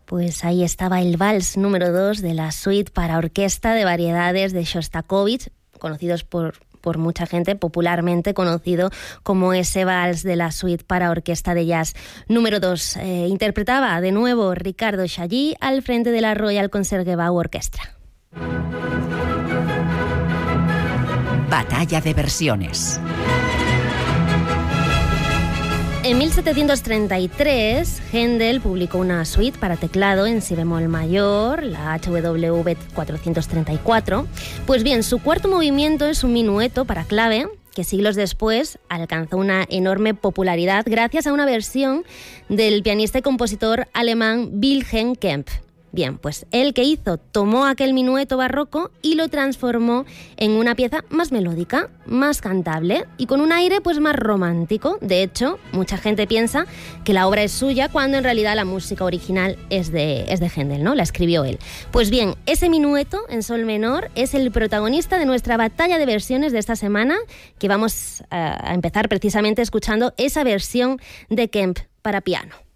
Pues ahí estaba el vals número 2 de la suite para orquesta de variedades de Shostakovich, conocidos por mucha gente, popularmente conocido como ese vals de la suite para orquesta de jazz número 2. Interpretaba de nuevo Ricardo Chailly al frente de la Royal Concertgebouw Orchestra. Batalla de versiones. En 1733, Händel publicó una suite para teclado en si bemol mayor, la HWV 434. Pues bien, su cuarto movimiento es un minueto para clave, que siglos después alcanzó una enorme popularidad gracias a una versión del pianista y compositor alemán Wilhelm Kempff. Bien, pues él, ¿qué hizo? Tomó aquel minueto barroco y lo transformó en una pieza más melódica, más cantable y con un aire pues más romántico. De hecho, mucha gente piensa que la obra es suya cuando en realidad la música original es de Händel, ¿no? La escribió él. Pues bien, ese minueto en sol menor es el protagonista de nuestra batalla de versiones de esta semana, que vamos a empezar precisamente escuchando esa versión de Kempff para piano.